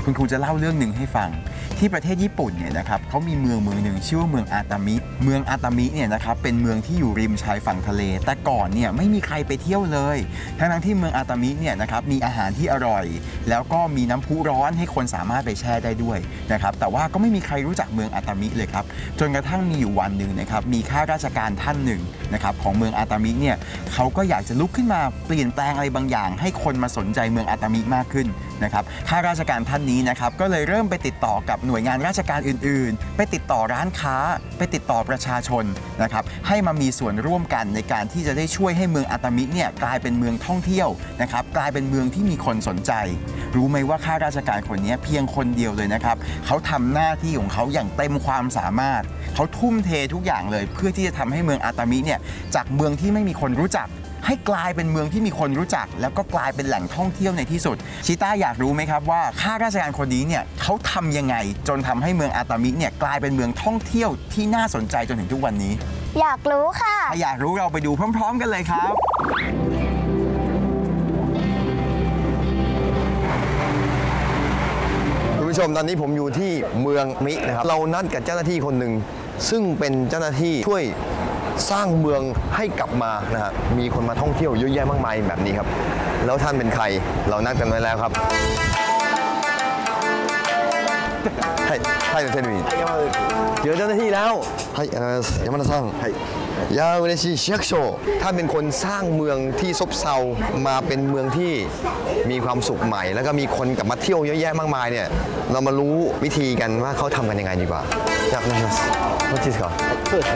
คุณครูจะเล่าเรื่องหนึ่งให้ฟังที่ประเทศญี่ปุ่นเนี่ยนะครับเขามีเมืองหนึ่งชื่อว่าเมืองอาตามิเนี่ยนะครับเป็นเมืองที่อยู่ริมชายฝั่งทะเลแต่ก่อนเนี่ยไม่มีใครไปเที่ยวเลยทั้งที่เมืองอาตามิเนี่ยนะครับมีอาหารที่อร่อยแล้วก็มีน้ำพุร้อนให้คนสามารถไปแช่ได้ด้วยนะครับแต่ว่าก็ไม่มีใครรู้จักเมืองอาตามิเลยครับจนกระทั่งมีอยู่วันหนึ่งนะครับมีข้าราชการท่านหนึ่งนะครับของเมืองอาตามิเนี่ยเขาก็อยากจะลุกขึ้นมาเปลี่ยนแปลงอะไรบางอย่างให้คนมาสนใจเมืองอาตามิมากขึ้นนะครับข้าราชการท่านนี้นะครับก็เลยเริ่มไปติดต่อกับหน่วยงานราชการอื่นๆไปติดต่อร้านค้าไปติดต่อประชาชนนะครับให้มามีส่วนร่วมกันในการที่จะได้ช่วยให้เมืองอาตามิเนี่ยกลายเป็นเมืองท่องเที่ยวนะครับกลายเป็นเมืองที่มีคนสนใจรู้ไหมว่าข้าราชการคนนี้เพียงคนเดียวเลยนะครับเขาทำหน้าที่ของเขาอย่างเต็มความสามารถเขาทุ่มเททุกอย่างเลยเพื่อที่จะทำให้เมืองอาตามิเนี่ยจากเมืองที่ไม่มีคนรู้จักให้กลายเป็นเมืองที่มีคนรู้จักแล้วก็กลายเป็นแหล่งท่องเที่ยวในที่สุดชิต้าอยากรู้ไหมครับว่าข้าราชการคนนี้เนี่ยเขาทำยังไงจนทำให้เมืองอาตามิเนี่ยกลายเป็นเมืองท่องเที่ยวที่น่าสนใจจนถึงทุกวันนี้อยากรู้ค่ะถ้าอยากรู้เราไปดูพร้อมๆกันเลยครับคุณผู้ชมตอนนี้ผมอยู่ที่เมืองมินะครับเรานัดกับเจ้าหน้าที่คนหนึ่งซึ่งเป็นเจ้าหน้าที่ช่วยสร้างเมืองให้กลับมานะฮะมีคนมาท่องเที่ยวเยอะแยะมากมายแบบนี้ครับแล้วท่านเป็นใครเรานัดกันไว้แล้วครับให้เทนวีเจอเจ้าหน้าที่แล้วให้ยามาซังยาเวเนชิชิยักโชท่านเป็นคนสร้างเมืองที่ซบเซามาเป็นเมืองที่มีความสุขใหม่แล้วก็มีคนกลับมาเที่ยวเยอะแยะมากมายเนี่ยเรามารู้วิธีกันว่าเขาทำกันยังไงดีกว่าอยากนะครับว่าที่ก่อน